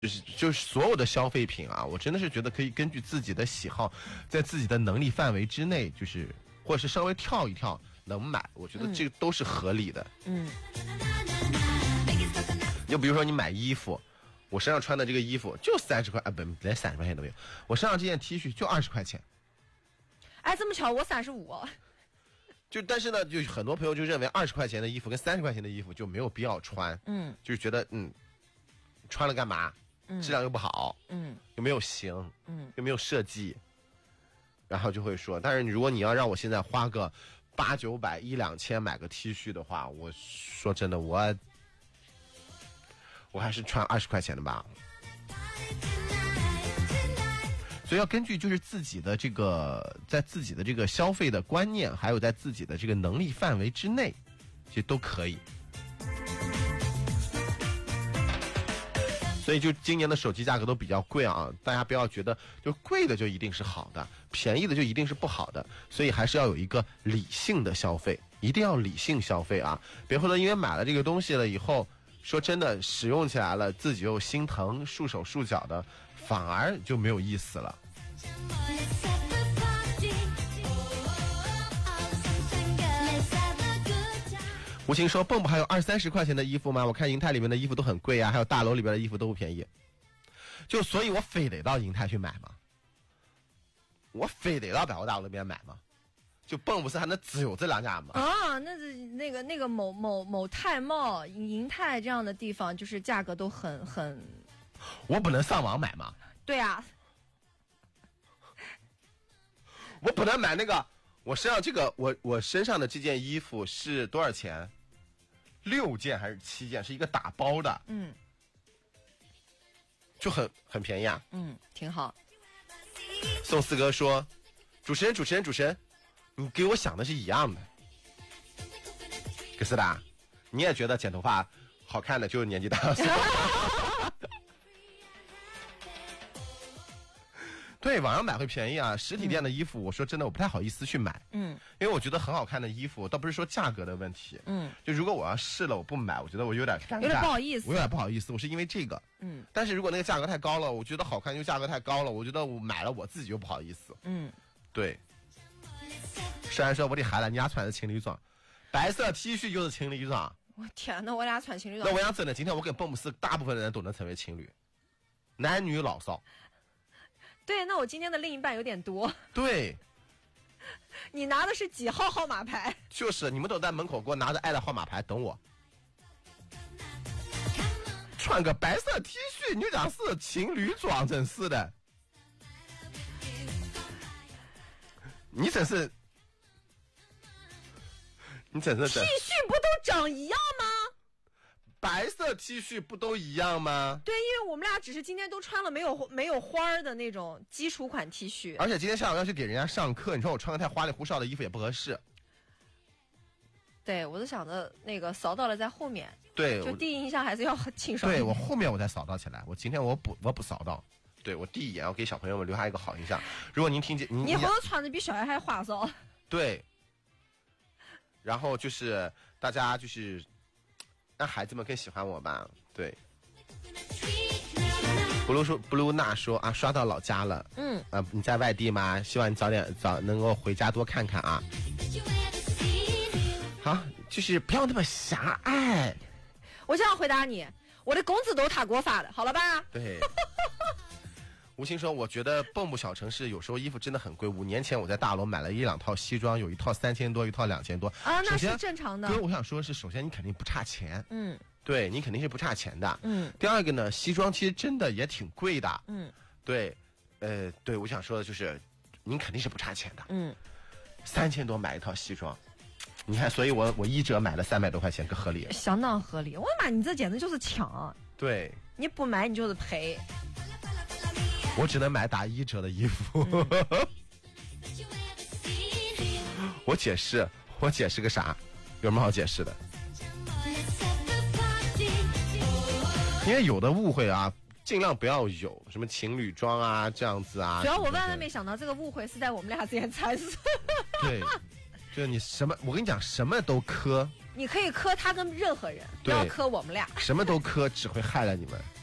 就是所有的消费品啊，我真的是觉得可以根据自己的喜好，在自己的能力范围之内，就是或者是稍微跳一跳能买，我觉得这个都是合理的。就比如说你买衣服，我身上穿的这个衣服就30块啊，不，连30块钱都没有。我身上这件 T 恤就20块钱。 哎，这么巧，我35。 但是呢，就很多朋友就认为20块钱的衣服跟30块钱的衣服就没有必要穿，就是觉得穿了干嘛？质量又不好，又没有型，又没有设计，然后就会说，但是如果你要让我现在花个800、900、1、2千买个 T 恤的话，我说真的，我还是穿20块钱的吧。所以要根据就是自己的这个，在自己的这个消费的观念，还有在自己的这个能力范围之内，其实都可以。所以就今年的手机价格都比较贵啊，大家不要觉得就贵的就一定是好的，便宜的就一定是不好的，所以还是要有一个理性的消费，一定要理性消费啊！别或者因为买了这个东西了以后，说真的使用起来了自己又心疼，束手束脚的，反而就没有意思了。吴晴说：“蹦蹦还有20、30块钱的衣服吗？我看银泰里面的衣服都很贵啊，还有大楼里边的衣服都不便宜。就所以我非得到银泰去买吗？我非得到百货大楼那边买吗？就蹦不是还能只有这2家吗？ 啊，那个某泰茂、银泰这样的地方，就是价格都很。 我不能上网买吗？ 对啊， 我不能买那个。我身上这个，我身上的这件衣服是多少钱？6件还是7件？是一个打包的，就很便宜啊， 挺好。 宋四哥说：“主持人，你给我想的是一样的。可是的，你也觉得剪头发好看的就是年纪大了。”对，网上买会便宜啊，实体店的衣服，我说真的，我不太好意思去买，因为我觉得很好看的衣服，倒不是说价格的问题，就如果我要试了我不买，我觉得我有点尴尬， 有点不好意思， 我有点不好意思，我是因为这个，但是如果那个价格太高了，我觉得好看又价格太高了，我觉得我买了我自己又不好意思，对。虽然说我的孩子，你俩穿的是情侣装，白色 T 恤就是情侣装， 我天，那我俩穿情侣装， 那我想真的，今天我跟蹦布斯大部分的人都能成为情侣，男女老少。 对，那我今天的另一半有点多。 对， 你拿的是几号号码牌？ 就是你们都在门口给我拿着爱的号码牌等我。穿个白色 T 恤，你讲是情侣装，真是的。你真是 T 恤不都长一样吗？ 白色 T 恤不都一样吗？ 对，因为我们俩只是今天都穿了没有花的那种基础款 T 恤， 而且今天下午要去给人家上课，你说我穿个太花里胡哨的衣服也不合适。 对，我都想着那个扫到了在后面， 对， 就第一印象还是要很清爽。 对，我后面我再扫到起来，我今天我不扫到，对，我第一眼要给小朋友们留下一个好印象。如果您听见你以后穿的比小孩还花哨。对， 然后就是大家就是让孩子们更喜欢我吧。对。Blue 娜说啊，刷到老家了。你在外地吗？希望你早能够回家多看看啊。好，就是不要那么狭隘。 我这样回答你，我的工资都是他给我发的，好了吧？ 对。吴昕说，我觉得蚌埠小城市有时候衣服真的很贵。5年前我在大楼买了1、2套西装，有一套3000多，一套2000多啊，那是正常的。 哥，我想说的是，首先你肯定不差钱，对你肯定是不差钱的，第二个呢，西装其实真的也挺贵的，对，对，我想说的就是，您肯定是不差钱的，3000多买一套西装，你看，所以我1折买了300多块钱，可合理， 相当合理。我的妈，你这简直就是抢， 对， 你不买你就是赔。 我只能买打1折的衣服。我解释个啥？有什么好解释的？因为有的误会啊，尽量不要有什么情侣装啊这样子啊。 主要我万万没想到这个误会是在我们俩之间产生。 对，就你什么，我跟你讲，什么都磕。 你可以磕他跟任何人，不要磕我们俩。 什么都磕，只会害了你们。